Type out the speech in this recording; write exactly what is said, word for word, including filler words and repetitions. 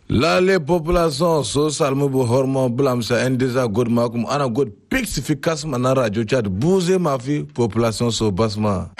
Lale population so salmu bu hormo blamsa endeza god makum ana god pixificas manara jocha buze mafi population so basma.